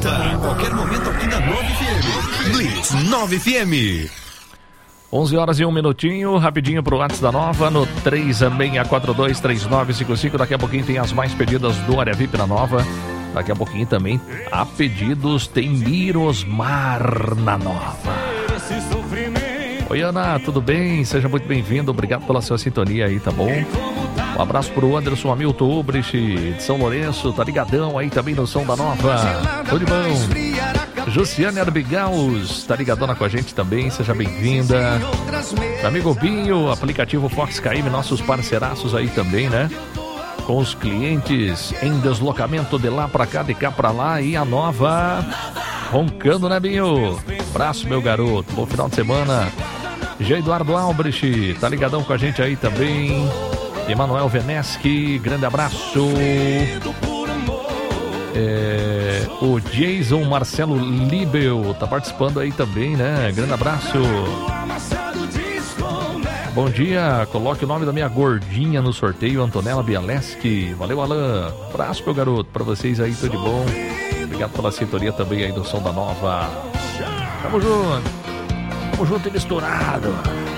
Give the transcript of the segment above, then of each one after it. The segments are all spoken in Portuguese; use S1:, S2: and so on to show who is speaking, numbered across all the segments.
S1: volta a qualquer momento aqui na 9FM. Blitz 9FM.
S2: 11 horas e 1 minutinho, rapidinho pro WhatsApp da Nova, no 36423955. Daqui a pouquinho tem as mais pedidas do Área VIP da Nova. Daqui a pouquinho também há pedidos, tem Mirosmar na Nova. Oi, Ana, tudo bem? Seja muito bem-vindo, obrigado pela sua sintonia aí, tá bom? Um abraço pro Anderson Hamilton Ubrich, de São Lourenço, tá ligadão aí também no som da Nova. Tudo bom? Jussiane Arbigaus, tá ligadona com a gente também, seja bem-vinda. Amigo Binho, aplicativo Fox KM, nossos parceiraços aí também, né? Com os clientes em deslocamento de lá pra cá, de cá pra lá, e a Nova roncando, né, Binho? Abraço, meu garoto, bom final de semana. G. Eduardo Albrecht, tá ligadão com a gente aí também. Emanuel Veneschi, grande abraço. O Jason Marcelo Libel tá participando aí também, né? Grande abraço. Bom dia, coloque o nome da minha gordinha no sorteio, Antonella Bialeski. Valeu, Alan. Abraço, meu garoto, pra vocês aí, tudo de bom. Obrigado pela sintonia também aí do som da Nova. Tamo junto e misturado.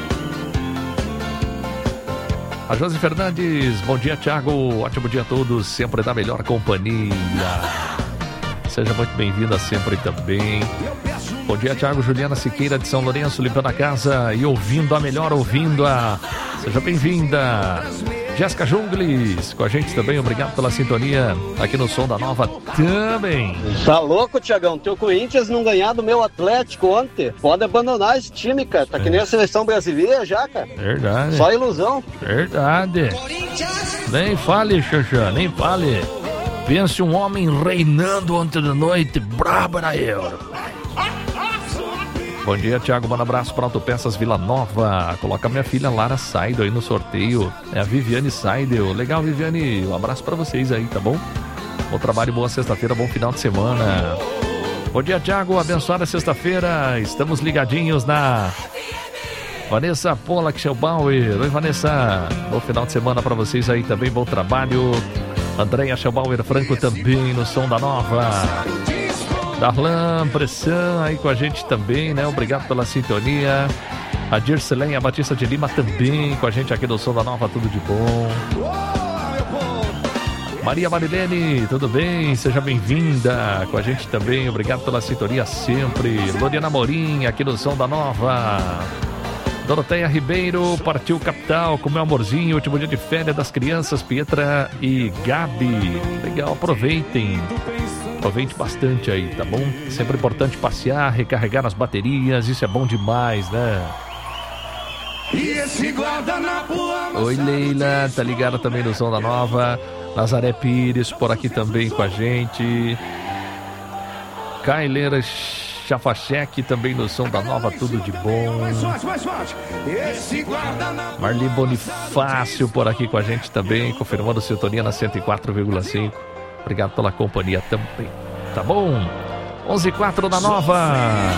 S2: A Josi Fernandes, bom dia, Thiago, ótimo dia a todos, sempre da melhor companhia. Seja muito bem-vinda sempre também. Bom dia, Thiago. Juliana Siqueira de São Lourenço, limpando a casa e ouvindo a melhor, ouvindo-a. Seja bem-vinda. Jéssica Jungles, com a gente também, obrigado pela sintonia aqui no som da Nova também.
S3: Tá louco, Thiagão? Teu Corinthians não ganhar do meu Atlético ontem. Pode abandonar esse time, cara. Tá que nem a seleção brasileira já, cara.
S2: Verdade.
S3: Só ilusão.
S2: Verdade. Nem fale, Xaxã, nem fale. Pense um homem reinando ontem de noite, brabo na Euro. Bom dia, Thiago, manda abraço para Autopeças Vila Nova. Coloca minha filha Lara Saidel aí no sorteio. É a Viviane Saidel. Legal, Viviane, um abraço para vocês aí, tá bom? Bom trabalho, boa sexta-feira, bom final de semana. Bom dia, Thiago, abençoada sexta-feira. Estamos ligadinhos na Vanessa Pollack Schelbauer. Oi, Vanessa, bom final de semana para vocês aí também, bom trabalho. Andréia Schelbauer Franco também no som da Nova. Darlan Bressan aí com a gente também, né? Obrigado pela sintonia. A Dirceleia Batista de Lima também com a gente aqui no som da Nova, tudo de bom. Maria Marilene, tudo bem? Seja bem-vinda com a gente também. Obrigado pela sintonia sempre. Loriana Morim aqui no som da Nova. Doroteia Ribeiro, partiu capital com meu amorzinho, último dia de férias das crianças, Pietra e Gabi. Legal, aproveitem. Aproveite bastante aí, tá bom? Sempre importante passear, recarregar as baterias, isso é bom demais, né? Oi, Leila, tá ligada também no som da Nova. Nazaré Pires por aqui também com a gente. Kaileira Chafachek também no som da Nova, tudo de bom. Marli Bonifácio por aqui com a gente também, confirmando sintonia na 104,5. Obrigado pela companhia também, tá bom? 11h04 da Nova.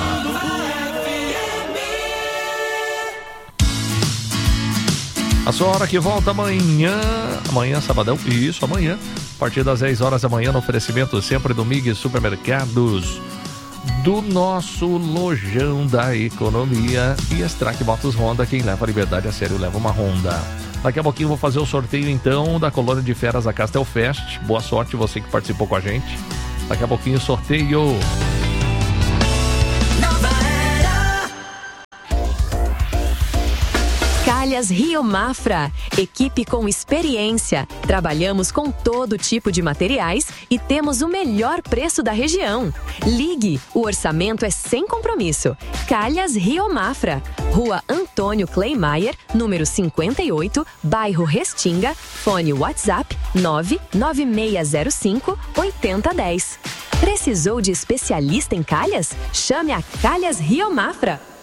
S2: A sua hora que volta amanhã, sabadão, isso, amanhã, a partir das 10 horas da manhã, no oferecimento sempre do MIG Supermercados, do nosso lojão da economia e Strack Motos Honda. Quem leva a liberdade a sério leva uma Honda. Daqui a pouquinho vou fazer o sorteio então da colônia de férias da Castelfest. Boa sorte você que participou com a gente. Daqui a pouquinho o sorteio.
S4: Calhas Rio Mafra, equipe com experiência. Trabalhamos com todo tipo de materiais e temos o melhor preço da região. Ligue, o orçamento é sem compromisso. Calhas Rio Mafra, Rua Antônio Kleimayer, número 58, bairro Restinga, fone WhatsApp 99605-8010. Precisou de especialista em calhas? Chame a Calhas Rio Mafra.